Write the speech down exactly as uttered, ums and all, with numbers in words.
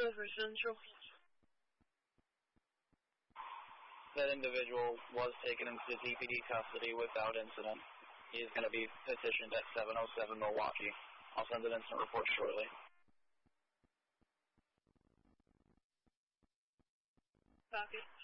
River Central. That individual was taken into D P D custody without incident. He is going to be petitioned at seven oh seven Milwaukee. I'll send an incident report shortly. Copy.